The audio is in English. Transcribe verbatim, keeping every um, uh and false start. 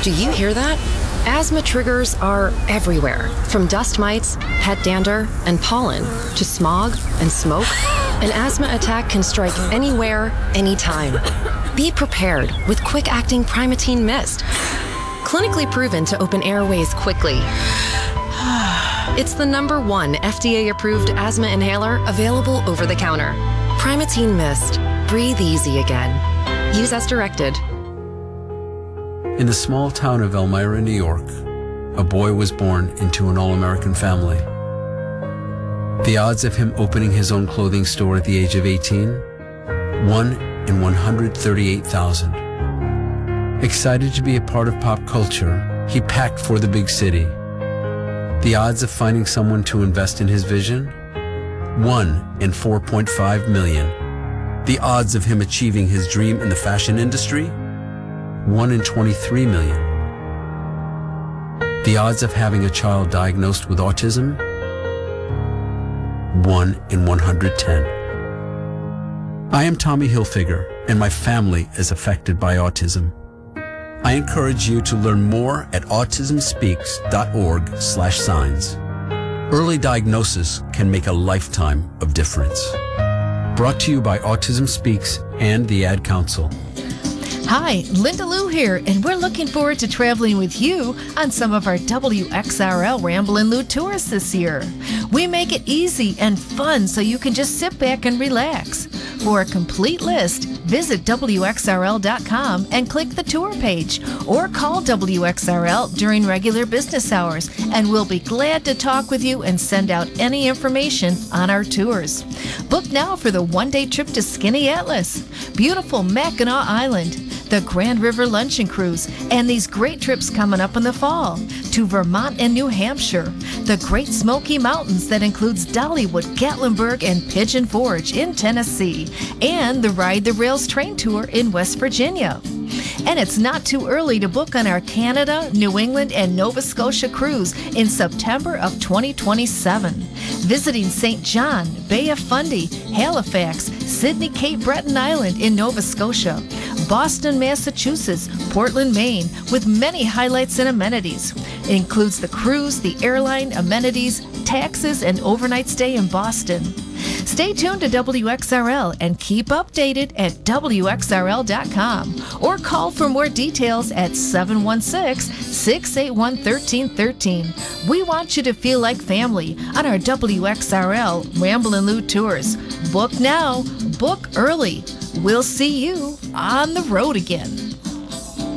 Do you hear that? Asthma triggers are everywhere, from dust mites, pet dander, and pollen, to smog and smoke. An asthma attack can strike anywhere, anytime. Be prepared with quick-acting Primatene Mist. Clinically proven to open airways quickly. It's the number one F D A-approved asthma inhaler available over the counter. Primatene Mist. Breathe easy again. Use as directed. In the small town of Elmira, New York, a boy was born into an all-American family. The odds of him opening his own clothing store at the age of eighteen? one in one hundred thirty-eight thousand. Excited to be a part of pop culture, he packed for the big city. The odds of finding someone to invest in his vision? one in four point five million. The odds of him achieving his dream in the fashion industry? one in twenty-three million. The odds of having a child diagnosed with autism? one in one hundred ten. I am Tommy Hilfiger, and my family is affected by autism. I encourage you to learn more at autism speaks dot org slash signs. Early diagnosis can make a lifetime of difference. Brought to you by Autism Speaks and the Ad Council. Hi, Linda Lou here, and we're looking forward to traveling with you on some of our W X R L Ramblin' Lou tours this year. We make it easy and fun so you can just sit back and relax. For a complete list, visit W X R L dot com and click the tour page, or call W X R L during regular business hours, and we'll be glad to talk with you and send out any information on our tours. Book now for the one-day trip to Skinny Atlas, beautiful Mackinac Island, the Grand River Luncheon Cruise, and these great trips coming up in the fall to Vermont and New Hampshire, the Great Smoky Mountains that includes Dollywood, Gatlinburg, and Pigeon Forge in Tennessee, and the Ride the Rails train tour in West Virginia. And it's not too early to book on our Canada, New England, and Nova Scotia cruise in September of twenty twenty-seven. Visiting Saint John, Bay of Fundy, Halifax, Sydney, Cape Breton Island in Nova Scotia, Boston, Massachusetts, Portland, Maine, with many highlights and amenities. It includes the cruise, the airline, amenities, taxes, and overnight stay in Boston. Stay tuned to W X R L and keep updated at W X R L dot com, or call for more details at seven one six, six eight one, one three one three. We want you to feel like family on our W X R L Ramblin' Lou tours. Book now, book early. We'll see you on the road again.